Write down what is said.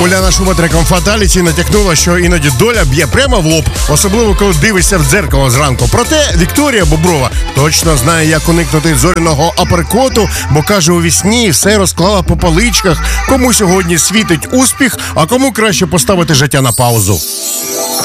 Уляна Шуматриком «Фаталіті» натякнула, що іноді доля б'є прямо в лоб, особливо коли дивишся в дзеркало зранку. Проте Вікторія Боброва точно знає, як уникнути зоряного аперкоту, бо каже, у вісні все розклала по поличках, кому сьогодні світить успіх, а кому краще поставити життя на паузу.